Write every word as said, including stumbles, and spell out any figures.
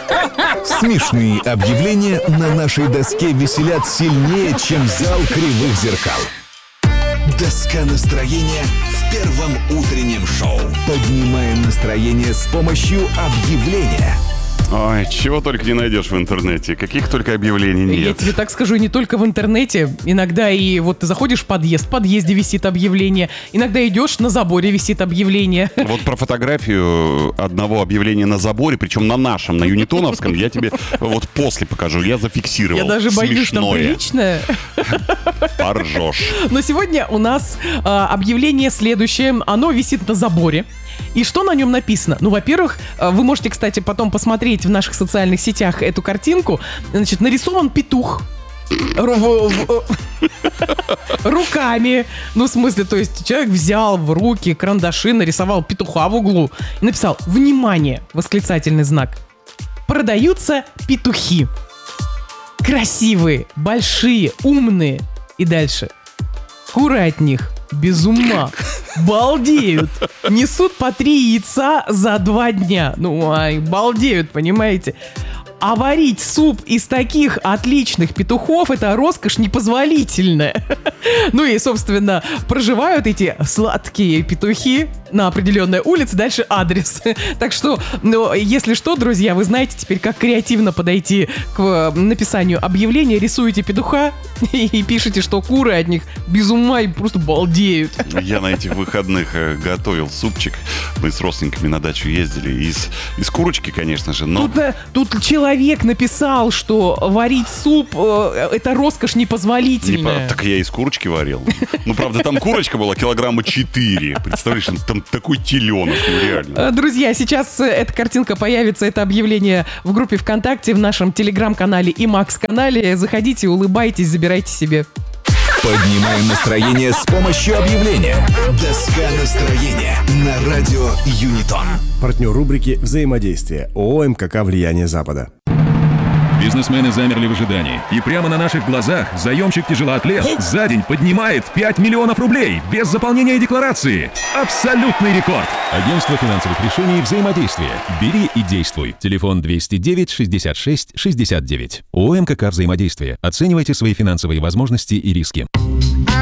Смешные объявления на нашей доске веселят сильнее, чем зал кривых зеркал. Доска настроения в первом утреннем шоу. Поднимаем настроение с помощью объявления. Ой, чего только не найдешь в интернете, каких только объявлений нет. Я тебе так скажу, не только в интернете. Иногда и вот ты заходишь в подъезд, в подъезде висит объявление. Иногда идешь, на заборе висит объявление. Вот про фотографию одного объявления на заборе, причем на нашем, на Юнитоновском, я тебе вот после покажу. Я зафиксировал. Я даже боюсь, там приличное. Поржешь. Но сегодня у нас а, объявление следующее. Оно висит на заборе. И что на нем написано? Ну, во-первых, вы можете, кстати, потом посмотреть в наших социальных сетях эту картинку. Значит, нарисован петух. Руками. Ну, в смысле, то есть человек взял в руки карандаши, нарисовал петуха в углу и написал «Внимание!» восклицательный знак. Продаются петухи. Красивые, большие, умные. И дальше. Куры от них без ума. Балдеют. Несут по три яйца за два дня. Ну, ай, балдеют, понимаете? А варить суп из таких отличных петухов — это роскошь непозволительная. Ну и, собственно, проживают эти сладкие петухи на определенной улице, дальше адрес. Так что, ну, если что, друзья, вы знаете теперь, как креативно подойти к написанию объявления. Рисуете петуха и пишете, что куры от них без ума и просто балдеют. Я на этих выходных готовил супчик. Мы с родственниками на дачу ездили. Из, из курочки, конечно же, но... Тут, тут человек написал, что варить суп э, — это роскошь непозволительная. Не, так я из курочки варил. Ну, правда, там курочка была килограмма четыре. Представляешь, там такой теленок, ну, реально. Друзья, сейчас эта картинка появится, это объявление в группе ВКонтакте, в нашем Телеграм-канале и Макс-канале. Заходите, улыбайтесь, забирайте себе. Поднимаем настроение с помощью объявления. Доска настроения на радио Юнитон. Партнер рубрики «Взаимодействие» ООО «МКК Влияние Запада». Бизнесмены замерли в ожидании. И прямо на наших глазах заемщик-тяжелоатлет за день поднимает пять миллионов рублей без заполнения декларации. Абсолютный рекорд. Агентство финансовых решений «Взаимодействие». Бери и действуй. Телефон двести девять шестьдесят шесть шестьдесят девять. ООО «МКК Взаимодействие». Оценивайте свои финансовые возможности и риски.